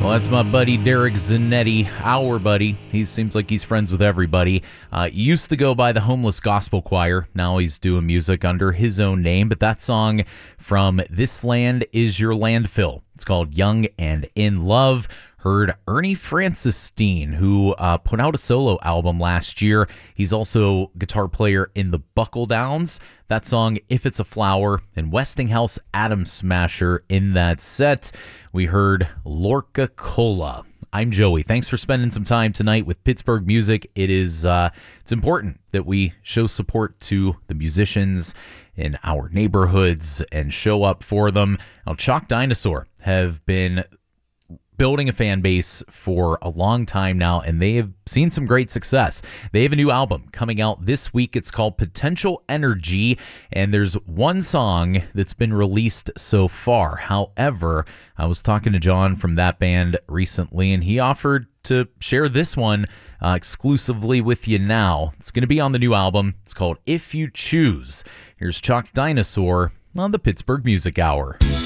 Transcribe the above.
Well, that's my buddy Derek Zanetti, our buddy. He seems like he's friends with everybody. Used to go by the Homeless Gospel Choir. Now he's doing music under his own name. But that song from This Land Is Your Landfill. It's called Young and in Love. Heard Ernie Francisstein, who put out a solo album last year. He's also guitar player in the Buckle Downs. That song, If It's a Flower, and Westinghouse Atom Smasher in that set. We heard Lorca Cola. I'm Joey. Thanks for spending some time tonight with Pittsburgh Music. It's important that we show support to the musicians in our neighborhoods and show up for them. Now, Chalk Dinosaur have been building a fan base for a long time now, and they have seen some great success. They have a new album coming out this week. It's called Potential Energy, and there's one song that's been released so far. However, I was talking to John from that band recently, and he offered to share this one exclusively with you now. It's going to be on the new album. It's called If You Choose. Here's Chalk Dinosaur on the Pittsburgh Music Hour.